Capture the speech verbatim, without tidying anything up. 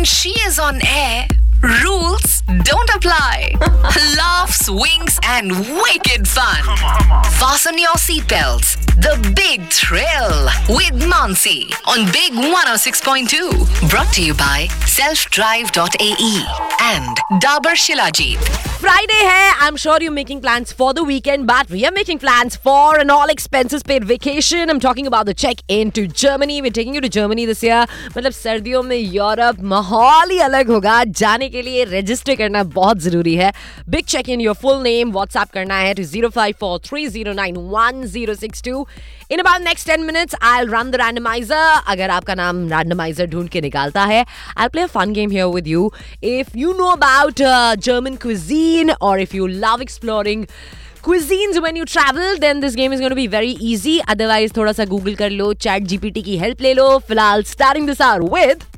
When she is on air, rules don't apply. Laughs, winks, and wicked fun. Fasten your seatbelts. The big thrill with Mansi on Big one oh six point two. Brought to you by self drive dot a e and Dabur Shilajit. Friday hai. I'm sure you're making plans for the weekend, but we are making plans for an all expenses paid vacation. I'm talking about the check-in to Germany. We're taking you to Germany this year. मतलब सर्दियों में Europe माहौल ही अलग होगा. जाने के लिए register करना बहुत जरूरी है. Big check-in, your full name, WhatsApp करना है to zero five four three zero nine one zero six two. In about next ten minutes, I'll run the randomizer. अगर आपका नाम randomizer ढूंढ के निकालता है, I'll play a fun game here with you. If you know about uh, German cuisine or if you love exploring cuisines when you travel, then this game is going to be very easy. Otherwise, थोड़ा सा Google कर लो, Chat G P T की help ले लो. फिलहाल starting this hour with